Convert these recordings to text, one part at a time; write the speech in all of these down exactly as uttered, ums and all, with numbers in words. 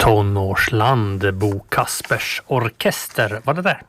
Tonårsland, Bo Kaspers orkester var det där.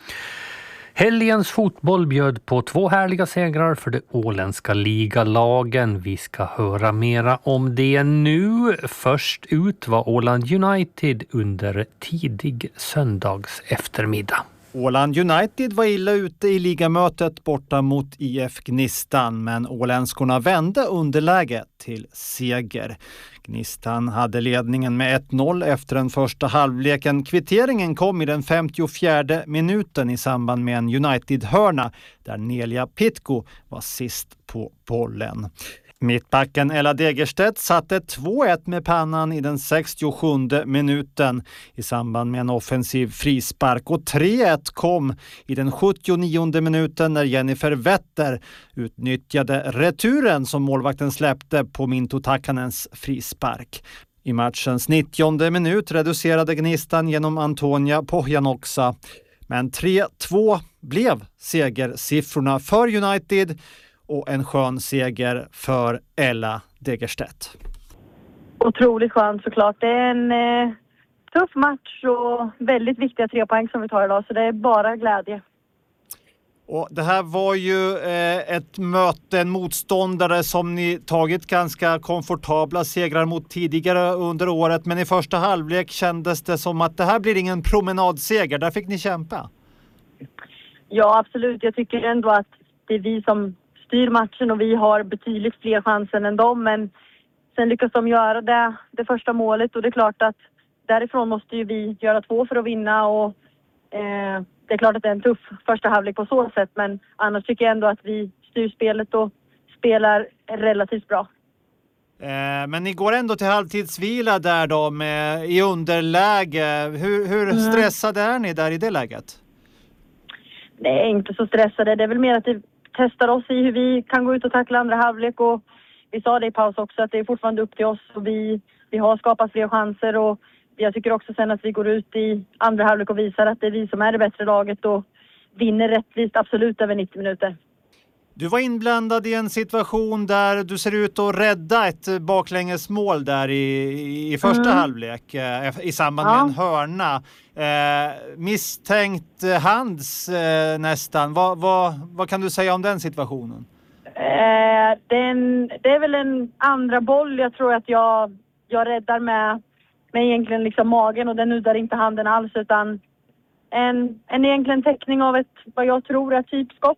Helgens fotboll bjöd på två härliga segrar för de åländska ligalagen. Vi ska höra mera om det nu. Först ut var Åland United under tidig söndags eftermiddag. Åland United var illa ute i ligamötet borta mot I F Gnistan, men åländskorna vände underläget till seger. Gnistan hade ledningen med ett noll efter den första halvleken. Kvitteringen kom i den femtiofjärde minuten i samband med en United-hörna där Nelia Pitko var sist på bollen. Mittbacken Ella Degerstedt satte två ett med pannan i den sextiosjunde minuten i samband med en offensiv frispark, och tre ett kom i den sjuttionionde minuten när Jennifer Vetter utnyttjade returen som målvakten släppte på Minto Takanens frispark. I matchens nittionde minut reducerade Gnistan genom Antonia Pohjanoksa, men tre två blev segersiffrorna för United och en skön seger för Ella Degerstedt. Otroligt skönt såklart. Det är en eh, tuff match och väldigt viktiga tre poäng som vi tar idag, så det är bara glädje. Och det här var ju eh, ett möte, en motståndare som ni tagit ganska komfortabla segrar mot tidigare under året, men i första halvlek kändes det som att det här blir ingen promenadseger. Där fick ni kämpa. Ja, absolut. Jag tycker ändå att det är vi som styr matchen och vi har betydligt fler chanser än dem, men sen lyckas de göra det, det första målet, och det är klart att därifrån måste ju vi göra två för att vinna, och eh, det är klart att det är en tuff första halvlek på så sätt, men annars tycker jag ändå att vi styr spelet och spelar relativt bra. Eh, men ni går ändå till halvtidsvila där då med, i underläge. Hur, hur mm. stressade är ni där i det läget? Nej, inte så stressade. Det är väl mer att det testar oss i hur vi kan gå ut och tackla andra halvlek, och vi sa det i paus också att det är fortfarande upp till oss, och vi, vi har skapat fler chanser, och jag tycker också sen att vi går ut i andra halvlek och visar att det är vi som är det bättre laget och vinner rättvist absolut över nittio minuter. Du var inblandad i en situation där du ser ut att rädda ett baklängesmål där i, i första mm. halvlek eh, i samband ja. med en hörna. Eh, misstänkt hands eh, nästan. Vad, vad, vad kan du säga om den situationen? Eh, den, det är väl en andra boll. Jag tror att jag, jag räddar med, med egentligen liksom magen, och den nuddar inte handen alls, utan en, en egentligen täckning av ett, vad jag tror är typskott.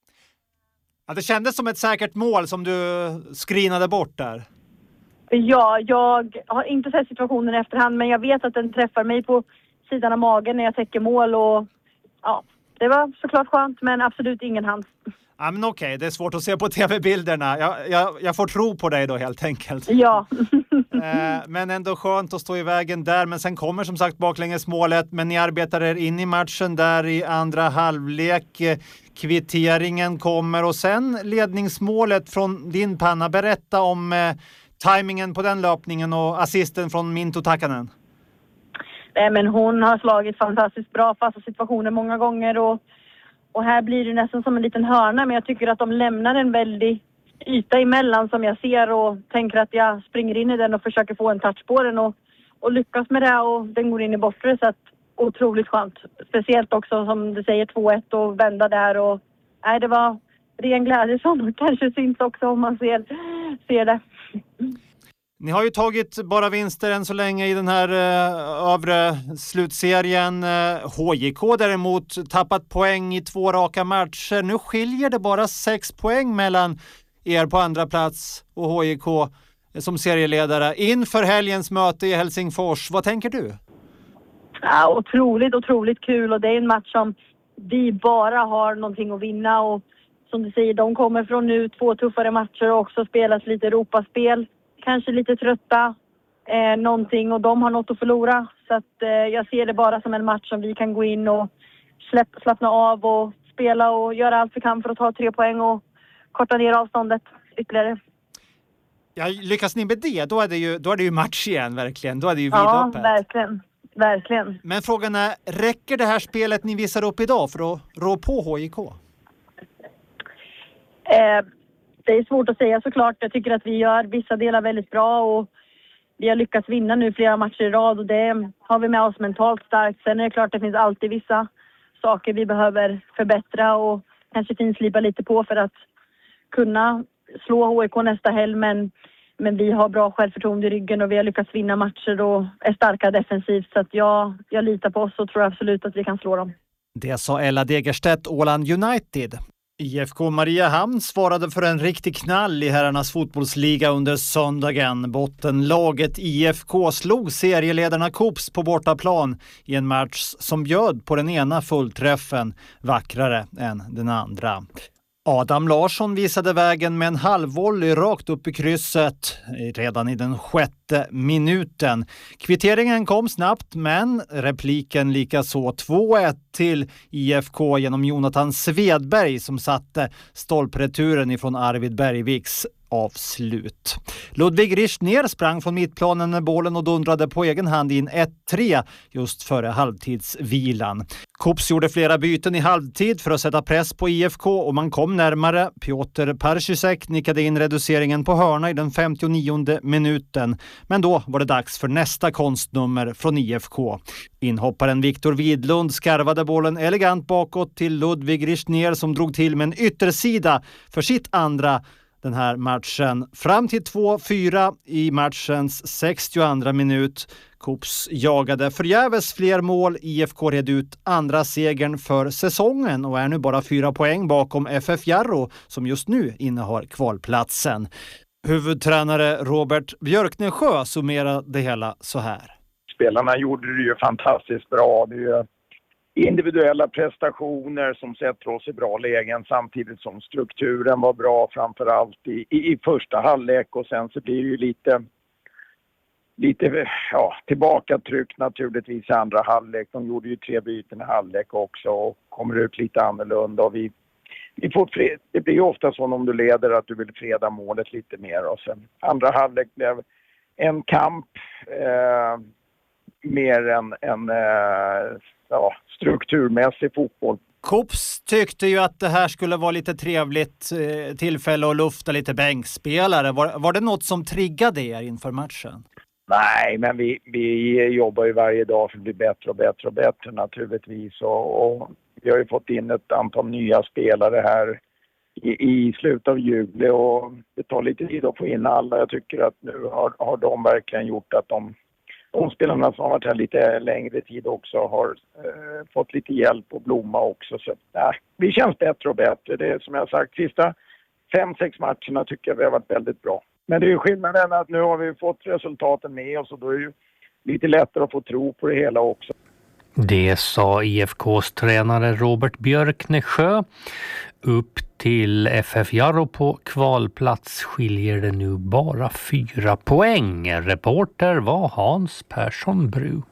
Ja, det kändes som ett säkert mål som du skrinade bort där. Ja, jag har inte sett situationen i efterhand, men jag vet att den träffar mig på sidan av magen när jag täcker mål, och ja, det var såklart skönt, men absolut ingen hand. Ja, men okej, det är svårt att se på tv-bilderna. Jag, jag, jag får tro på dig då helt enkelt. Ja. eh, men ändå skönt att stå i vägen där. Men sen kommer som sagt baklängesmålet. Men ni arbetar er in i matchen där i andra halvlek. Kvitteringen kommer och sen ledningsmålet från din panna. Berätta om eh, tajmingen på den löpningen och assisten från Minto Takanen. Nej, men hon har slagit fantastiskt bra fasta situationer många gånger, och Och här blir det nästan som en liten hörna, men jag tycker att de lämnar en väldig yta emellan som jag ser, och tänker att jag springer in i den och försöker få en touch på den och, och lyckas med det, och den går in i bortre, så att otroligt skönt. Speciellt också som du säger två ett och vända där, och nej, det var ren glädje som kanske syns också om man ser, ser det. Ni har ju tagit bara vinster än så länge i den här eh, övre slutserien. Eh, H J K däremot tappat poäng i två raka matcher. Nu skiljer det bara sex poäng mellan er på andra plats och H J K som serieledare inför helgens möte i Helsingfors. Vad tänker du? Ja, otroligt, otroligt kul, och det är en match som vi bara har någonting att vinna, och som du säger, de kommer från nu två tuffare matcher och också spelas lite Europaspel. Kanske lite trötta eh, någonting, och de har något att förlora. Så att, eh, jag ser det bara som en match som vi kan gå in och släpp, slappna av och spela och göra allt vi kan för att ta tre poäng och korta ner avståndet ytterligare. Ja, lyckas ni med det, då är det ju, då är det ju match igen verkligen. Då är det ju vidöppet. Ja, verkligen. Verkligen. Men frågan är, räcker det här spelet ni visar upp idag för att rå på H J K? Eh, det är svårt att säga såklart. Jag tycker att vi gör vissa delar väldigt bra, och vi har lyckats vinna nu flera matcher i rad och det har vi med oss mentalt starkt. Sen är det klart att det finns alltid vissa saker vi behöver förbättra och kanske finslipa lite på för att kunna slå H I K nästa helg. Men, men vi har bra självförtroende i ryggen och vi har lyckats vinna matcher och är starka defensivt. Så att jag, jag litar på oss och tror absolut att vi kan slå dem. Det sa Ella Degerstedt, Åland United. I F K Mariehamn svarade för en riktig knall i herrarnas fotbollsliga under söndagen. Bottenlaget I F K slog serieledarna Kops på bortaplan i en match som bjöd på den ena fullträffen, vackrare än den andra. Adam Larsson visade vägen med en halvvolley rakt upp i krysset redan i den sjätte minuten. Kvitteringen kom snabbt, men repliken lika så två ett till I F K genom Jonathan Svedberg som satte stolpreturen ifrån Arvid Bergviks avslut. Ludvig Rischner sprang från mittplanen med bollen och dundrade på egen hand in ett tre just före halvtidsvilan. Kops gjorde flera byten i halvtid för att sätta press på I F K och man kom närmare. Piotr Parchysek nickade in reduceringen på hörna i den femtionionde minuten. Men då var det dags för nästa konstnummer från I F K. Inhopparen Viktor Widlund skarvade bollen elegant bakåt till Ludvig Rischner som drog till med en yttersida för sitt andra den här matchen. Fram till två fyra i matchens sextioandra minut. Kops jagade förgäves fler mål. I F K red ut andra segern för säsongen och är nu bara fyra poäng bakom F F Jarro som just nu innehar kvalplatsen. Huvudtränare Robert Björknesjö summerade det hela så här. Spelarna gjorde det ju fantastiskt bra. Det är ju individuella prestationer som sätter oss i bra lägen samtidigt som strukturen var bra framförallt i, i, i första halvlek och sen så blir det ju lite, lite ja, tillbakatryck naturligtvis i andra halvlek. De gjorde ju tre byten i halvlek också och kommer ut lite annorlunda och vi, vi får fred, det blir ju ofta så om du leder att du vill freda målet lite mer och sen andra halvlek blev en kamp eh, mer än en eh, ja, strukturmässig fotboll. Kops tyckte ju att det här skulle vara lite trevligt eh, tillfälle att lufta lite bänkspelare. Var, var det något som triggade er inför matchen? Nej, men vi, vi jobbar ju varje dag för att bli bättre och bättre och bättre naturligtvis. Och, och vi har ju fått in ett antal nya spelare här i, i slutet av juli och det tar lite tid att få in alla. Jag tycker att nu har, har de verkligen gjort att de De spelarna som har varit här lite längre tid också har eh, fått lite hjälp och blomma också. Så nej, vi känns bättre och bättre. Det är som jag sagt, sista fem, sex matcherna tycker jag vi har varit väldigt bra. Men det är ju skillnaden att nu har vi fått resultaten med oss och då är det ju lite lättare att få tro på det hela också. Det sa I F K:s tränare Robert Björknesjö. Upp till F F Jarro på kvalplats skiljer det nu bara fyra poäng. Reporter var Hans Persson Bru.